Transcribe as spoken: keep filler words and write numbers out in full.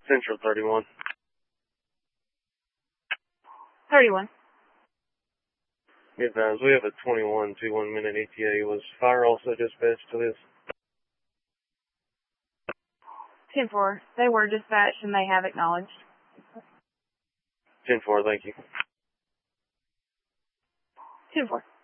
Central thirty-one. thirty-one. Be advised, we have a twenty-one two one minute E T A. Was fire also dispatched to this? ten four. They were dispatched and they have acknowledged. ten four, thank you. ten four.